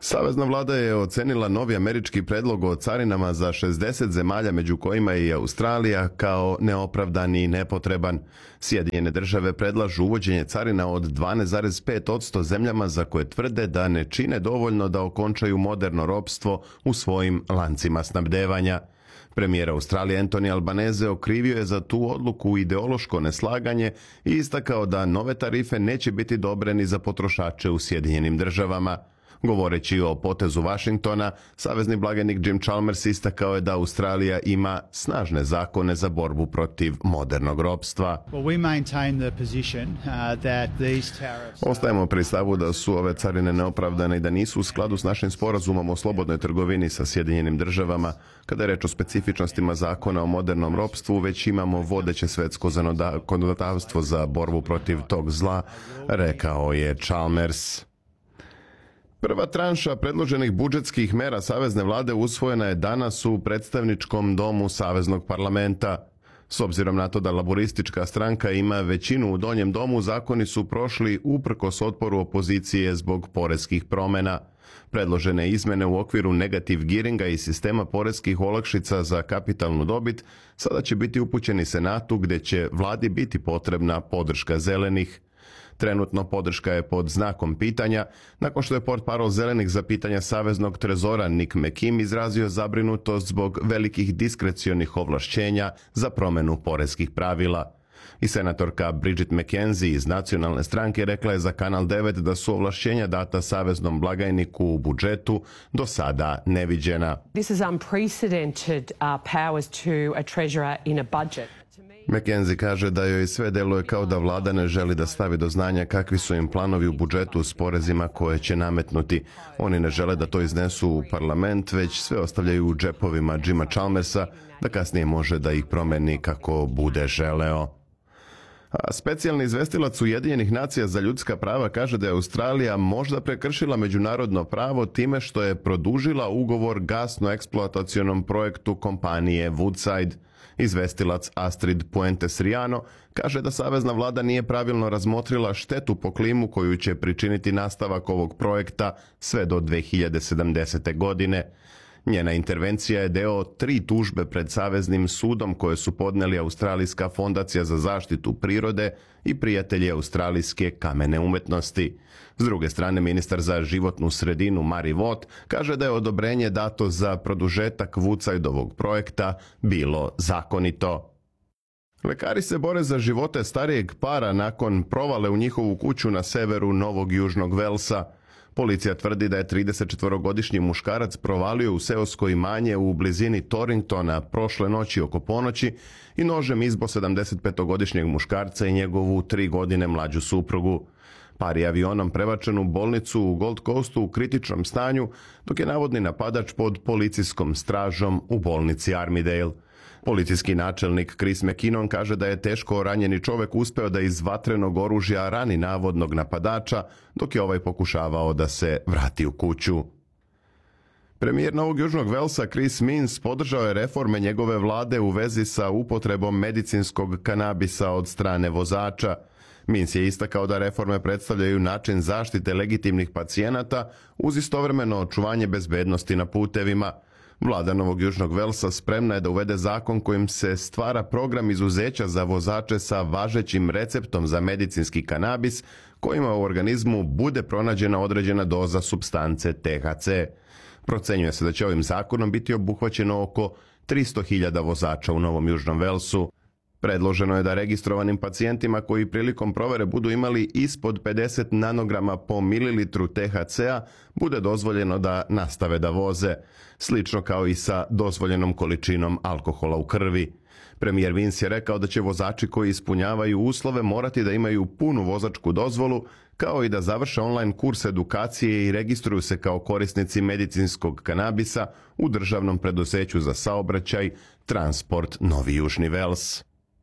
Savezna vlada je ocenila novi američki predlog o carinama za 60 zemalja, među kojima je i Australija, kao neopravdani i nepotreban. Sjedinjene države predlažu uvođenje carina od 12,5% zemljama za koje tvrde da ne čine dovoljno da okončaju moderno ropstvo u svojim lancima snabdevanja. Premijer Australije Anthony Albanese okrivio je za tu odluku ideološko neslaganje i istakao da nove tarife neće biti dobre ni za potrošače u Sjedinjenim državama. Govoreći o potezu Vašingtona, savezni blagajnik Jim Chalmers istakao je da Australija ima snažne zakone za borbu protiv modernog ropstva. Ostajemo pri stavu da su ove carine neopravdane i da nisu u skladu s našim sporazumom o slobodnoj trgovini sa Sjedinjenim državama. Kada je reč o specifičnostima zakona o modernom ropstvu, već imamo vodeće svetsko zakonodavstvo za borbu protiv tog zla, rekao je Chalmers. Prva tranša predloženih budžetskih mera savezne vlade usvojena je danas u predstavničkom domu Saveznog parlamenta. S obzirom na to da laboristička stranka ima većinu u donjem domu, zakoni su prošli uprkos otporu opozicije zbog poreskih promjena. Predložene izmene u okviru negative gearinga i sistema poreskih olakšica za kapitalnu dobit sada će biti upućeni Senatu, gdje će vladi biti potrebna podrška zelenih. Trenutno podrška je pod znakom pitanja, nakon što je portparol zelenih za pitanja saveznog trezora Nick McKim izrazio zabrinutost zbog velikih diskrecionih ovlašćenja za promjenu poreskih pravila. I senatorka Bridget McKenzie iz nacionalne stranke rekla je za Kanal 9 da su ovlašćenja data saveznom blagajniku u budžetu do sada neviđena. This is unprecedented powers to a treasurer in a budget. McKenzie kaže da joj sve deluje kao da vlada ne želi da stavi do znanja kakvi su im planovi u budžetu s porezima koje će nametnuti. Oni ne žele da to iznesu u parlament, već sve ostavljaju u džepovima Jima Chalmersa, da kasnije može da ih promeni kako bude želeo. A specijalni izvestilac Ujedinjenih nacija za ljudska prava kaže da je Australija možda prekršila međunarodno pravo time što je produžila ugovor gasno-eksploatacionom projektu kompanije Woodside. Izvestilac Astrid Puentes-Riano kaže da savezna vlada nije pravilno razmotrila štetu po klimu koju će pričiniti nastavak ovog projekta sve do 2070. godine. Njena intervencija je deo 3 tužbe pred Saveznim sudom koje su podneli Australijska fondacija za zaštitu prirode i prijatelji australijske kamene umetnosti. S druge strane, ministar za životnu sredinu Murray Watt kaže da je odobrenje dato za produžetak Woodsideovog projekta bilo zakonito. Lekari se bore za živote starijeg para nakon provale u njihovu kuću na severu Novog Južnog Velsa. Policija tvrdi da je 34-godišnji muškarac provalio u seosko imanje u blizini Torringtona prošle noći oko ponoći i nožem izbo 75-godišnjeg muškarca i njegovu 3 godine mlađu suprugu. Par je avionom prebačen u bolnicu u Gold Coastu u kritičnom stanju, dok je navodni napadač pod policijskom stražom u bolnici Armidale. Policijski načelnik Chris McKinnon kaže da je teško ranjeni čovjek uspeo da iz vatrenog oružja rani navodnog napadača, dok je ovaj pokušavao da se vrati u kuću. Premijer Novog Južnog Velsa Chris Minns podržao je reforme njegove vlade u vezi sa upotrebom medicinskog kanabisa od strane vozača. Minns je istakao da reforme predstavljaju način zaštite legitimnih pacijenata uz istovremeno očuvanje bezbednosti na putevima. Vlada Novog Južnog Velsa spremna je da uvede zakon kojim se stvara program izuzeća za vozače sa važećim receptom za medicinski kanabis, kojima u organizmu bude pronađena određena doza supstance THC. Procenjuje se da će ovim zakonom biti obuhvaćeno oko 300.000 vozača u Novom Južnom Velsu. Predloženo je da registrovanim pacijentima koji prilikom provere budu imali ispod 50 nanograma po mililitru THC-a bude dozvoljeno da nastave da voze, slično kao i sa dozvoljenom količinom alkohola u krvi. Premijer Vince je rekao da će vozači koji ispunjavaju uslove morati da imaju punu vozačku dozvolu, kao i da završe online kurs edukacije i registruju se kao korisnici medicinskog kanabisa u državnom preduzeću za saobraćaj Transport Novi Južni Vels.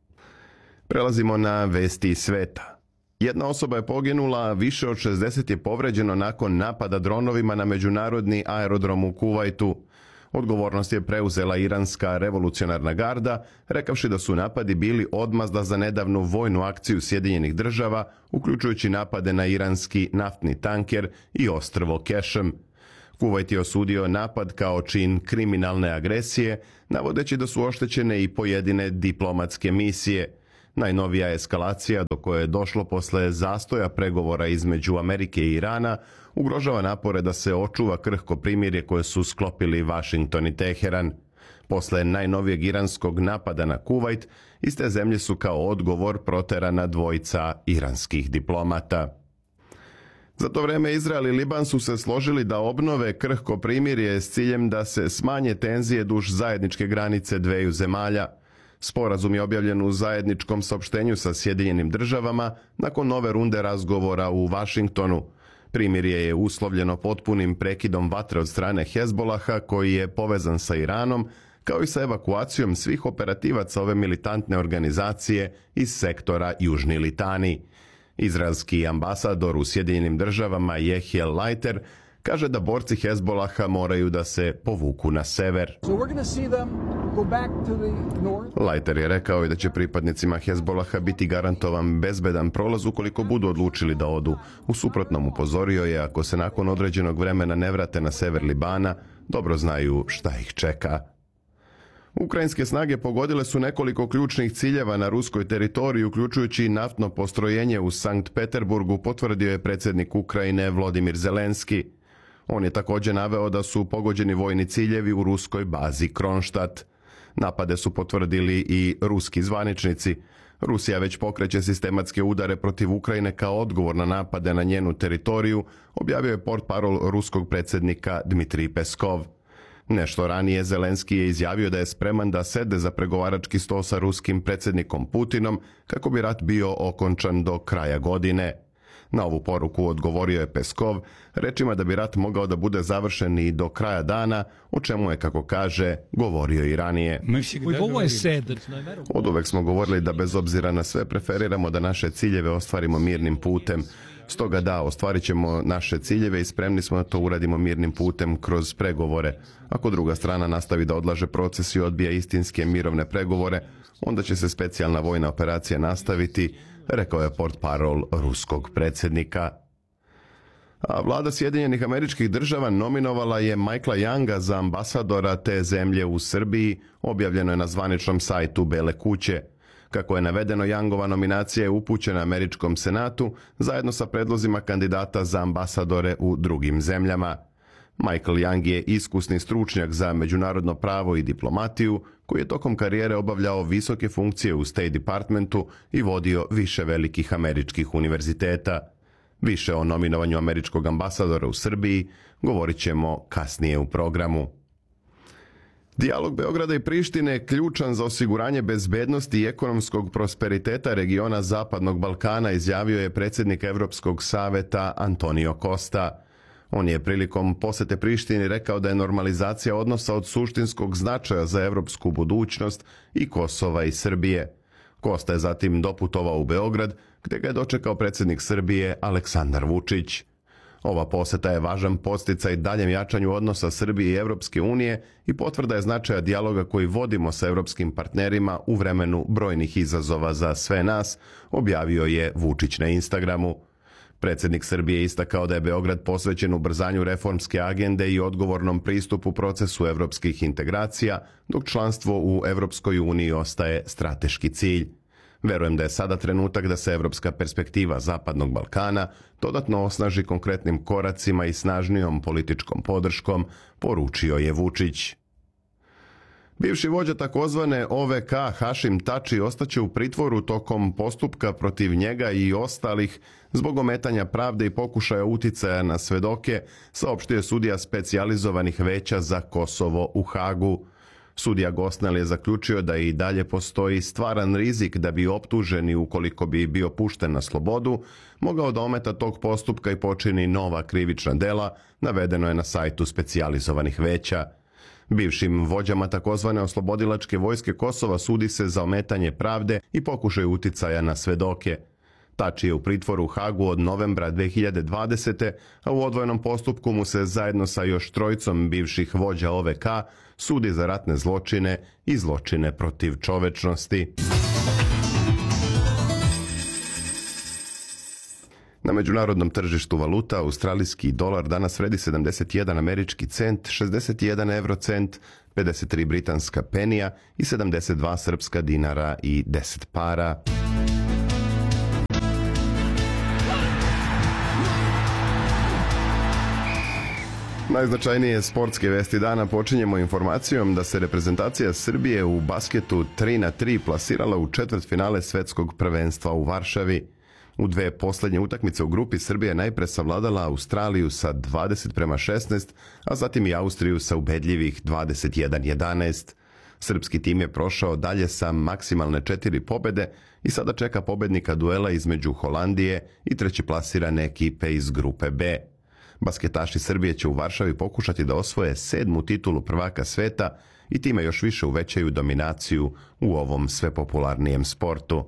Prelazimo na vesti iz sveta. Jedna osoba je poginula, više od 60 je povređeno nakon napada dronovima na međunarodni aerodrom u Kuvajtu. Odgovornost je preuzela iranska revolucionarna garda, rekavši da su napadi bili odmazda za nedavnu vojnu akciju Sjedinjenih država, uključujući napade na iranski naftni tanker i ostrvo Kešem. Kuvajt je osudio napad kao čin kriminalne agresije, navodeći da su oštećene i pojedine diplomatske misije. Najnovija eskalacija do koje je došlo posle zastoja pregovora između Amerike i Irana ugrožava napore da se očuva krhko primirje koje su sklopili Vašington i Teheran. Posle najnovijeg iranskog napada na Kuvajt, iz te zemlje su kao odgovor proterana dvojica iranskih diplomata. Za to vreme Izrael i Liban su se složili da obnove krhko primirje s ciljem da se smanje tenzije duž zajedničke granice dveju zemalja. Sporazum je objavljen u zajedničkom saopštenju sa Sjedinjenim državama nakon nove runde razgovora u Vašingtonu. Primirje je uslovljeno potpunim prekidom vatre od strane Hezbolaha, koji je povezan sa Iranom, kao i sa evakuacijom svih operativaca ove militantne organizacije iz sektora Južni Litani. Izraelski ambasador u Sjedinjenim državama Jehiel Leiter kaže da borci Hezbolaha moraju da se povuku na sever. Leiter je rekao i da će pripadnicima Hezbolaha biti garantovan bezbedan prolaz ukoliko budu odlučili da odu. U suprotnom upozorio je, ako se nakon određenog vremena ne vrate na sever Libana, dobro znaju šta ih čeka. Ukrajinske snage pogodile su nekoliko ključnih ciljeva na ruskoj teritoriji, uključujući naftno postrojenje u Sankt Peterburgu, potvrdio je predsjednik Ukrajine Volodymyr Zelenski. On je također naveo da su pogođeni vojni ciljevi u ruskoj bazi Kronštat. Napade su potvrdili i ruski zvaničnici. Rusija već pokreće sistematske udare protiv Ukrajine kao odgovor na napade na njenu teritoriju, objavio je portparol ruskog predsjednika Dmitrij Peskov. Nešto ranije Zelenski je izjavio da je spreman da sede za pregovarački sto sa ruskim predsjednikom Putinom kako bi rat bio okončan do kraja godine. Na ovu poruku odgovorio je Peskov rečima da bi rat mogao da bude završen i do kraja dana, o čemu je, kako kaže, govorio i ranije. Oduvek smo govorili da bez obzira na sve preferiramo da naše ciljeve ostvarimo mirnim putem. Stoga da, ostvarit ćemo naše ciljeve i spremni smo da to uradimo mirnim putem kroz pregovore. Ako druga strana nastavi da odlaže proces i odbija istinske mirovne pregovore, onda će se specijalna vojna operacija nastaviti, rekao je portparol ruskog predsjednika. A vlada Sjedinjenih Američkih Država nominovala je Michaela Younga za ambasadora te zemlje u Srbiji, objavljeno je na zvaničnom sajtu Bele kuće. Kako je navedeno, Youngova nominacija je upućena Američkom senatu zajedno sa predlozima kandidata za ambasadore u drugim zemljama. Michael Young je iskusni stručnjak za međunarodno pravo i diplomatiju, koji je tokom karijere obavljao visoke funkcije u State Departmentu i vodio više velikih američkih univerziteta. Više o nominovanju američkog ambasadora u Srbiji govorit ćemo kasnije u programu. Dijalog Beograda i Prištine je ključan za osiguranje bezbednosti i ekonomskog prosperiteta regiona Zapadnog Balkana, izjavio je predsjednik Evropskog saveta Antonio Costa. On je prilikom posete Prištini rekao da je normalizacija odnosa od suštinskog značaja za evropsku budućnost i Kosova i Srbije. Costa je zatim doputovao u Beograd, gdje ga je dočekao predsjednik Srbije Aleksandar Vučić. Ova poseta je važan podsticaj daljem jačanju odnosa Srbije i Evropske unije i potvrda je značaja dijaloga koji vodimo sa evropskim partnerima u vremenu brojnih izazova za sve nas, objavio je Vučić na Instagramu. Predsjednik Srbije istakao da je Beograd posvećen ubrzanju reformske agende i odgovornom pristupu procesu evropskih integracija, dok članstvo u Evropskoj uniji ostaje strateški cilj. Verujem da je sada trenutak da se evropska perspektiva Zapadnog Balkana dodatno osnaži konkretnim koracima i snažnijom političkom podrškom, poručio je Vučić. Bivši vođa takozvane OVK Hašim Tači ostaće u pritvoru tokom postupka protiv njega i ostalih zbog ometanja pravde i pokušaja uticaja na svedoke, saopštio je sudija specijalizovanih veća za Kosovo u Hagu. Sudija Gosnell je zaključio da i dalje postoji stvaran rizik da bi optuženi, ukoliko bi bio pušten na slobodu, mogao da ometa tog postupka i počini nova krivična dela, navedeno je na sajtu specijalizovanih veća. Bivšim vođama takozvane oslobodilačke vojske Kosova sudi se za ometanje pravde i pokušaj uticaja na svedoke. Tači je u pritvoru u Hagu od novembra 2020. a u odvojenom postupku mu se zajedno sa još trojicom bivših vođa OVK sudi za ratne zločine i zločine protiv čovečnosti. Na međunarodnom tržištu valuta australijski dolar danas vredi 71 američki cent, 61 eurocent, 53 britanska penija i 72 srpska dinara i 10 para. Najznačajnije sportske vesti dana počinjemo informacijom da se reprezentacija Srbije u basketu 3-3 plasirala u četvrtfinale svetskog prvenstva u Varšavi. U dve posljednje utakmice u grupi Srbija je najpre savladala Australiju sa 20:16, a zatim i Austriju sa ubedljivih 21:11. Srpski tim je prošao dalje sa maksimalne 4 pobede i sada čeka pobednika duela između Holandije i trećeplasirane ekipe iz grupe B. Basketaši Srbije će u Varšavi pokušati da osvoje 7. titulu prvaka sveta i time još više uvećaju dominaciju u ovom sve popularnijem sportu.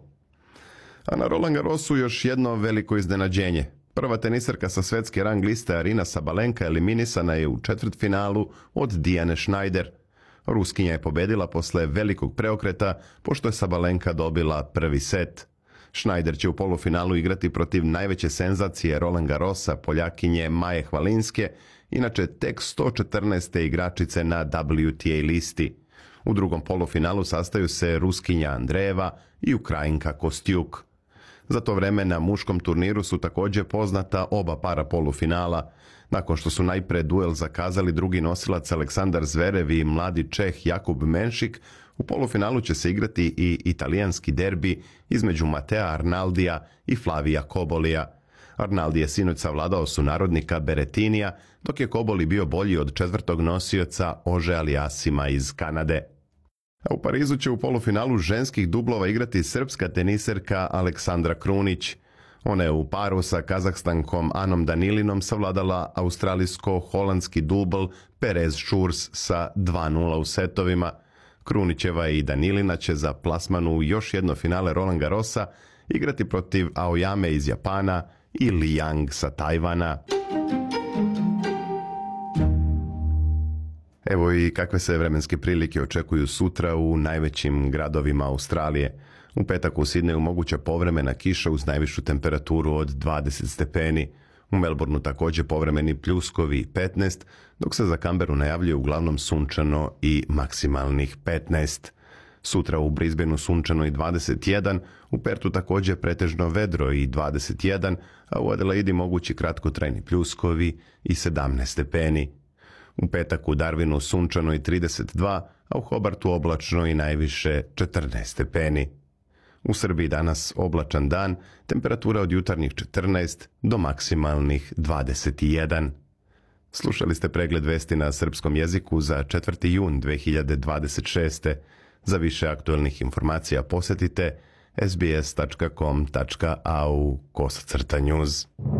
A na Roland Garrosu još jedno veliko iznenađenje. Prva tenisarka sa svetske rang liste Arina Sabalenka eliminisana je u četvrtfinalu od Dijane Schneider. Ruskinja je pobedila posle velikog preokreta pošto je Sabalenka dobila prvi set. Schneider će u polufinalu igrati protiv najveće senzacije Roland Garrosa, Poljakinje Maje Hvalinske, inače tek 114. igračice na WTA listi. U drugom polufinalu sastaju se Ruskinja Andreeva i Ukrajinka Kostjuk. Za to vreme na muškom turniru su također poznata oba para polufinala. Nakon što su najpre duel zakazali drugi nosilac Aleksandar Zverev i mladi Čeh Jakub Menšik, u polufinalu će se igrati i italijanski derbi između Matea Arnaldija i Flavija Kobolija. Arnaldi je sinoć savladao sunarodnika Berettinija, dok je Koboli bio bolji od četvrtog nosioca Ože Aliasima iz Kanade. A u Parizu će u polufinalu ženskih dublova igrati srpska teniserka Aleksandra Krunić. Ona je u paru sa Kazahstankom Anom Danilinom savladala australijsko-holandski dubl Perez Šurs sa 2:0 u setovima. Krunićeva i Danilina će za plasman u još jedno finale Roland Garrosa igrati protiv Aoyame iz Japana i Li Yang sa Tajvana. Evo i kakve se vremenske prilike očekuju sutra u najvećim gradovima Australije. U petak u Sidneju moguća povremena kiša uz najvišu temperaturu od 20 stepeni. U Melbourneu također povremeni pljuskovi 15, dok se za Canberru najavljuje uglavnom sunčano i maksimalnih 15. Sutra u Brisbaneu sunčano i 21, u Pertu također pretežno vedro i 21, a u Adelaidi mogući kratkotrajni pljuskovi i 17 stepeni. U petak u Darwinu sunčano i 32, a u Hobartu oblačno i najviše 14 stepeni. U Srbiji danas oblačan dan, temperatura od jutarnjih 14 do maksimalnih 21. Slušali ste pregled vesti na srpskom jeziku za 4. jun 2026. Za više aktualnih informacija posjetite sbs.com.au/news.